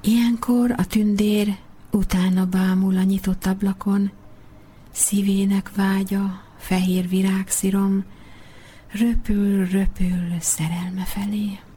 Ilyenkor a tündér utána bámul a nyitott ablakon, szívének vágya, fehér virágszirom, röpül szerelme felé.